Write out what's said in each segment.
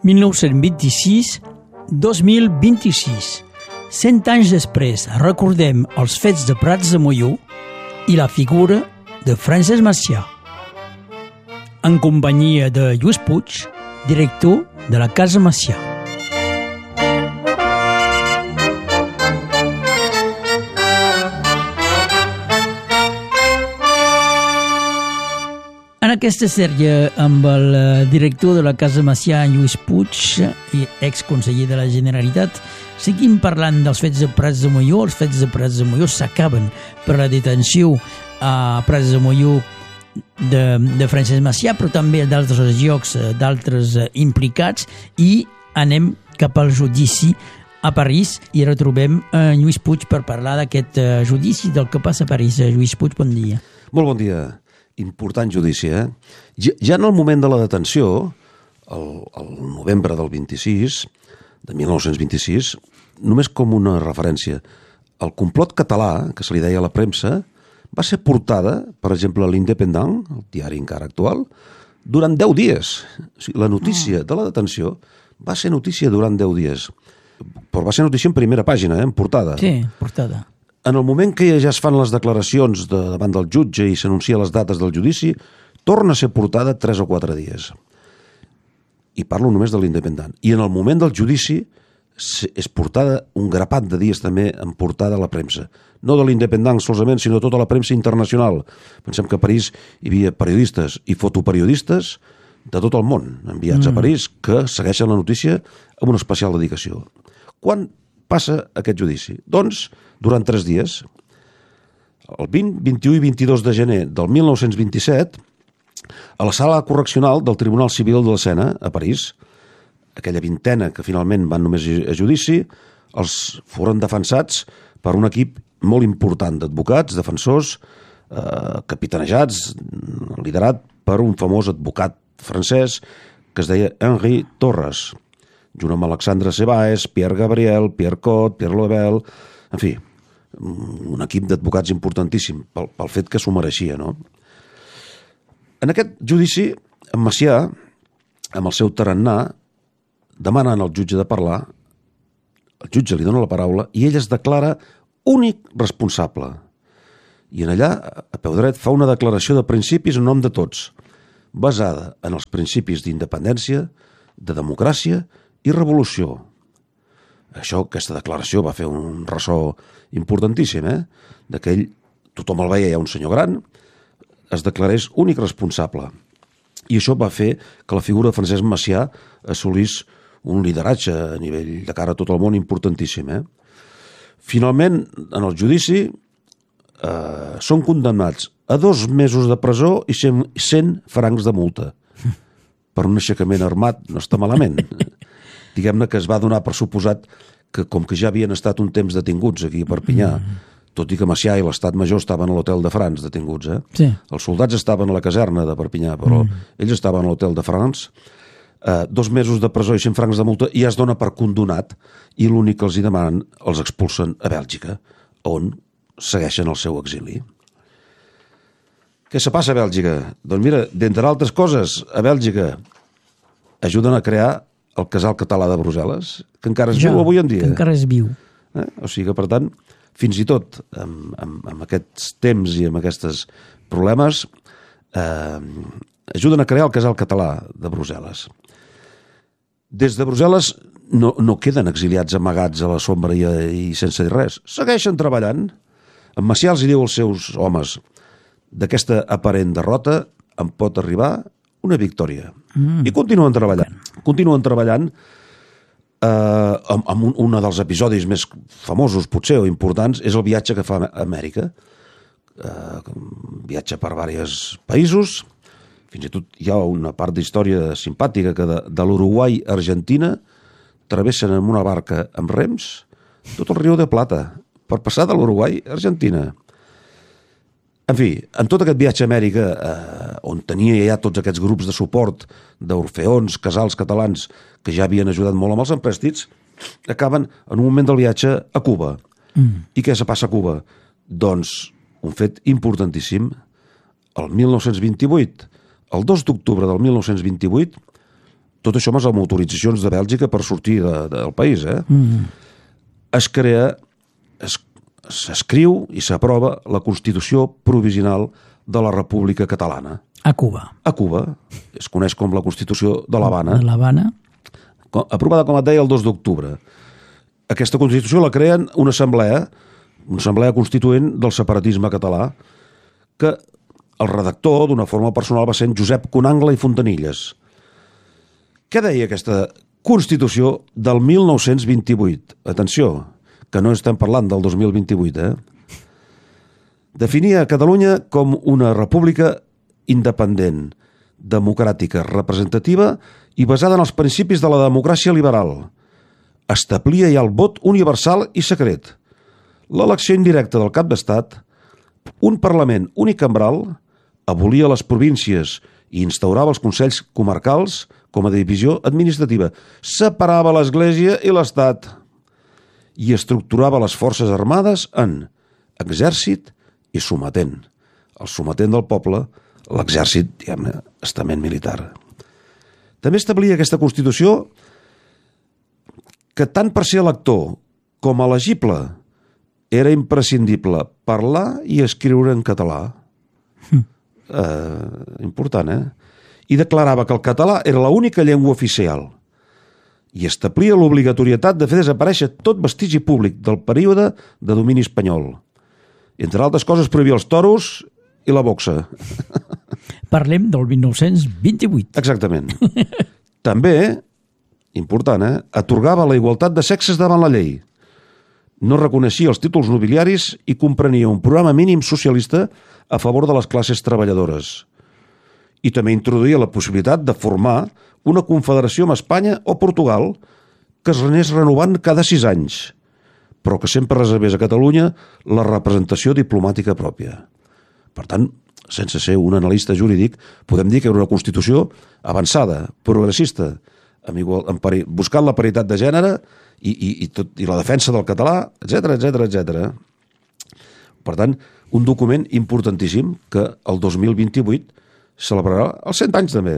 1926-2026. 100 anys després recordem els fets de Prats de Molló i la figura de Francesc Macià. En companyia de Lluís Puig, director de la Casa Macià. En aquesta sèrie amb el director de la Casa Macià, Lluís Puig, i exconseller de la Generalitat, seguim parlant dels fets de Prats de Molló. Els fets de Prats de Molló s'acaben per la detenció a Prats de Molló de Francesc Macià, però també d'altres llocs, d'altres implicats, i anem cap al judici a París i retrobem Lluís Puig per parlar d'aquest judici, del que passa a París. Lluís Puig, bon dia. Molt bon dia. Important judici, eh? Ja en el moment de la detenció, el novembre del 26, de 1926, només com una referència, el complot català, que se li deia a la premsa, va ser portada, per exemple, a l'Independent, el diari encara actual, durant 10 dies. O sigui, la notícia de la detenció va ser notícia durant 10 dies. Però va ser notícia en primera pàgina, en portada. Sí, portada. En el moment que ja es fan les declaracions davant del jutge i s'anuncia les dates del judici, torna a ser portada 3 o 4 dies. I parlo només de l'Independent. I en el moment del judici és portada un grapat de dies també en portada a la premsa. No de l'Independent solament, sinó tota la premsa internacional. Pensem que a París hi havia periodistes i fotoperiodistes de tot el món enviats a París que segueixen la notícia amb una especial dedicació. Quan passa aquest judici? Doncs, durant 3 dies, el 20, 21 i 22 de gener del 1927, a la sala correccional del Tribunal Civil de la Sena, a París, aquella vintena que finalment van només a judici, els foren defensats per un equip molt important d'advocats, defensors, capitanejats, liderat per un famós advocat francès que es deia Henri Torres, junt amb Alexandre Sebaes, Pierre Gabriel, Pierre Cot, Pierre Lebel, en fi, un equip d'advocats importantíssim pel fet que s'ho mereixia, no? En aquest judici, en Macià, amb el seu tarannà, demanen al jutge de parlar, el jutge li dona la paraula i ell es declara únic responsable. I en allà, a peu dret, fa una declaració de principis en nom de tots, basada en els principis d'independència, de democràcia i revolució. Aquesta declaració va fer un ressò importantíssim, d'aquell, tothom el veia ja un senyor gran, es declarés únic responsable. I això va fer que la figura de Francesc Macià assolís un lideratge a nivell de cara a tot el món importantíssim. Finalment, en el judici, són condemnats a 2 mesos de presó i 100 francs de multa. Per un aixecament armat no està malament. Diguem-ne que es va donar per suposat que com que ja havien estat un temps detinguts aquí a Perpinyà, tot i que Macià i l'Estat Major estaven a l'Hotel de France detinguts, Sí. Els soldats estaven a la caserna de Perpinyà, però ells estaven a l'Hotel de France, 2 mesos de presó i 100 francs de multa, i ja es dona per condonat, i l'únic que els hi demanen, els expulsen a Bèlgica, on segueixen el seu exili. Què se passa a Bèlgica? Doncs mira, d'entre altres coses, a Bèlgica ajuden a crear el Casal Català de Brussel·les, que encara es viu avui en dia. Que encara es viu. O sigui que, per tant, fins i tot amb aquests temps i amb aquests problemes, ajuden a crear el Casal Català de Brussel·les. Des de Brussel·les no queden exiliats amagats a la sombra i sense dir res. Segueixen treballant. En Macià els diu als seus homes: d'aquesta aparent derrota en pot arribar una victòria. I continuen treballant. Continuen treballant amb un dels episodis més famosos, potser, o importants, és el viatge que fa a Amèrica. Viatja per diversos països. Fins i tot hi ha una part d'història simpàtica que de l'Uruguai a Argentina travessen en una barca amb rems tot el Riu de Plata per passar de l'Uruguai a Argentina. En fi, en tot aquest viatge a Amèrica, on tenia ja tots aquests grups de suport d'orfeons, casals catalans que ja havien ajudat molt amb els emprèstits, acaben en un moment del viatge a Cuba. I què se passa a Cuba? Doncs un fet importantíssim. El 1928, el 2 d'octubre del 1928, tot això amb les autoritzacions de Bèlgica per sortir del país, es crea, s'escriu i s'aprova la Constitució Provisional de la República Catalana. A Cuba. A Cuba. Es coneix com la Constitució de l'Havana. De l'Havana. Aprovada, com et deia, el 2 d'octubre. Aquesta Constitució la creen una assemblea constituent del separatisme català, que el redactor, d'una forma personal, va ser en Josep Conangla i Fontanilles. Què deia aquesta Constitució del 1928? Atenció, que no estem parlant del 2028, Definia Catalunya com una república independent, democràtica, representativa i basada en els principis de la democràcia liberal. Establia ja el vot universal i secret, l'elecció indirecta del cap d'estat, un Parlament unicambral, abolia les províncies i instaurava els consells comarcals com a divisió administrativa, separava l'Església i l'Estat i estructurava les forces armades en exèrcit i sometent. El sometent del poble, l'exèrcit, diguem-ne, estament militar. També establia aquesta Constitució que tant per ser elector com elegible era imprescindible parlar i escriure en català. Important, I declarava que el català era l'única llengua oficial i establia l'obligatorietat de fer desaparèixer tot vestigi públic del període de domini espanyol. Entre altres coses, prohibia els toros i la boxa. Parlem del 1928. Exactament. També, important, atorgava la igualtat de sexes davant la llei. No reconeixia els títols nobiliaris i comprenia un programa mínim socialista a favor de les classes treballadores. I també introduïa la possibilitat de formar una confederació amb Espanya o Portugal que es anés renovant cada 6 anys, però que sempre reservés a Catalunya la representació diplomàtica pròpia. Per tant, sense ser un analista jurídic, podem dir que era una Constitució avançada, progressista, buscant la paritat de gènere i la defensa del català, etc. Per tant, un document importantíssim que el 2028 celebrarà els 100 anys també.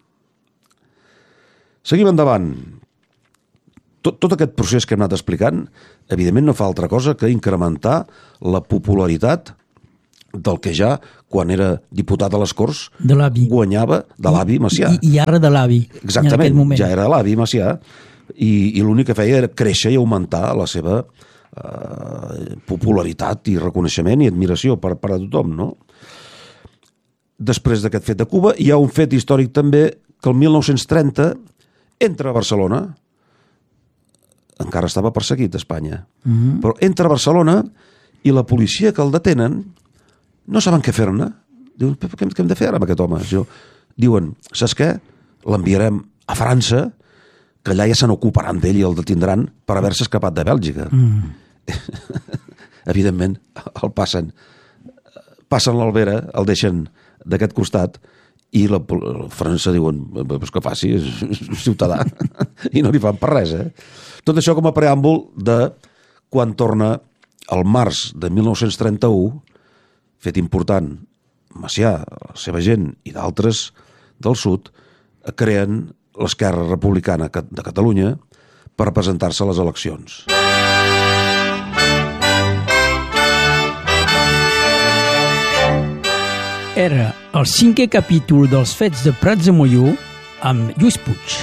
Seguim endavant. Tot aquest procés que hem anat explicant, evidentment no fa altra cosa que incrementar la popularitat del que ja, quan era diputat a les Corts, guanyava de l'avi Macià. I ara de l'avi. Exactament, ja era l'avi Macià, i l'únic que feia era créixer i augmentar la seva popularitat i reconeixement i admiració per a tothom, no? Després d'aquest fet de Cuba, hi ha un fet històric també que el 1930 entra a Barcelona, encara estava perseguit a Espanya, però entra a Barcelona i la policia que el detenen no saben què fer-ne. Diuen, què hem de fer ara amb aquest home? Diuen, saps què? L'enviarem a França, que allà ja se n'ocuparan d'ell i el detindran per haver-se escapat de Bèlgica. Evidentment, el passen l'Albera, el deixen d'aquest costat i la França diuen, pues que faci, és ciutadà, i no li fan per res. Tot això com a preàmbul de quan torna al març de 1931, fet important, Macià, la seva gent i d'altres del sud, creen l'Esquerra Republicana de Catalunya per presentar-se a les eleccions. Era el 5è capítol dels Fets de Prats de Molló amb Lluís Puig.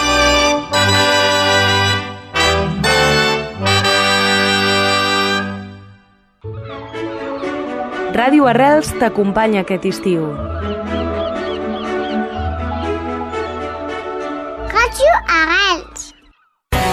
Ràdio Arrels t'acompanya aquest estiu. Ràdio Arrels.